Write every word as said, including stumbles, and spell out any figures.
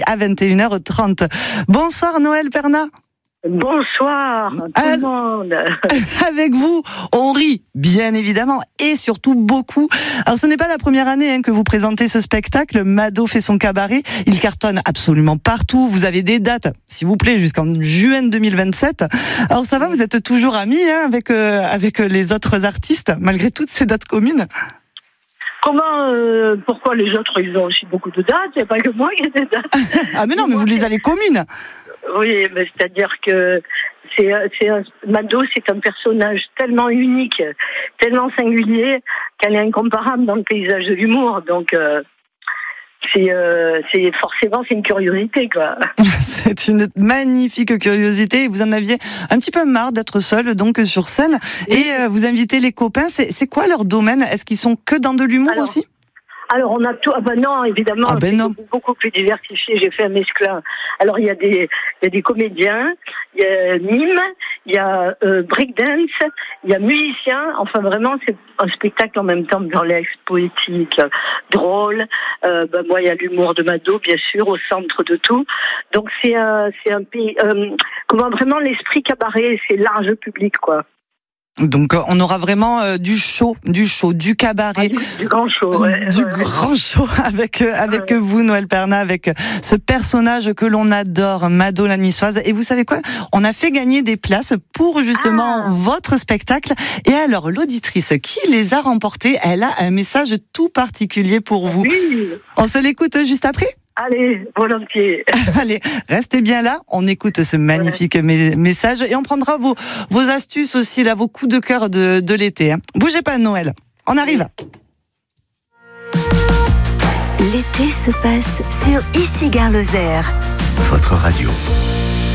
à vingt et une heures trente. Bonsoir Noël Perna. Bonsoir tout Al- le monde. Avec vous, on rit, bien évidemment, et surtout beaucoup. Alors ce n'est pas la première année hein, que vous présentez ce spectacle. Mado fait son cabaret. Il cartonne absolument partout. Vous avez des dates, s'il vous plaît, jusqu'en juin deux mille vingt-sept. Alors ça va, vous êtes toujours amis hein, avec, euh, avec les autres artistes, malgré toutes ces dates communes? Comment, euh, pourquoi les autres, ils ont aussi beaucoup de dates? Il n'y a pas que moi qui ai des dates. Ah mais non, mais vous les avez communes. Oui, mais c'est-à-dire que c'est, c'est un, Mado, c'est un personnage tellement unique, tellement singulier, qu'elle est incomparable dans le paysage de l'humour. Donc, euh, c'est, euh, c'est forcément c'est une curiosité, quoi. C'est une magnifique curiosité. Vous en aviez un petit peu marre d'être seul donc sur scène et euh, vous invitez les copains. C'est, c'est quoi leur domaine? Est-ce qu'ils sont que dans de l'humour Alors, aussi? Alors, on a tout. Ah ben non, évidemment, Ah ben c'est non. beaucoup plus diversifié. J'ai fait un mesclin. Alors, il y a des, il y a des comédiens, il y a mime, il y a euh, breakdance, il y a musiciens. Enfin, vraiment, c'est un spectacle en même temps burlesque, poétique, drôle. Euh, ben, moi, il y a l'humour de Mado, bien sûr, au centre de tout. Donc, c'est un, c'est un pays. Euh, comment vraiment l'esprit cabaret, c'est large public, quoi. Donc on aura vraiment euh, du show, du show, du cabaret, Ah, du, du grand show, ouais, du ouais. grand show avec euh, avec Ouais. vous Noël Perna, avec ce personnage que l'on adore, Mado la niçoise. Et vous savez quoi? On a fait gagner des places pour justement Ah. votre spectacle. Et alors l'auditrice qui les a remportées, elle a un message tout particulier pour vous. Oui. On se l'écoute juste après? Allez, volontiers. Allez, restez bien là, on écoute ce magnifique ouais. message et on prendra vos, vos astuces aussi, là, vos coups de cœur de, de l'été. Hein. Bougez pas Noël, on arrive. L'été se passe sur Ici Gare Lozère. Votre radio.